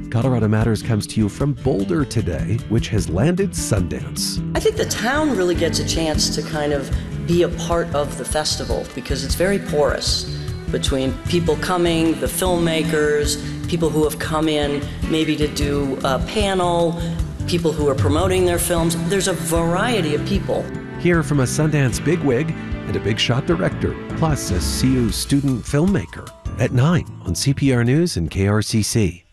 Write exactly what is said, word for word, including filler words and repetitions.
Colorado Matters comes to you from Boulder today, which has landed Sundance. I think the town really gets a chance to kind of be a part of the festival because it's very porous between people coming, the filmmakers, people who have come in maybe to do a panel, people who are promoting their films. There's a variety of people. Hear from a Sundance bigwig and a big shot director, plus a C U student filmmaker at nine on C P R News and K R C C.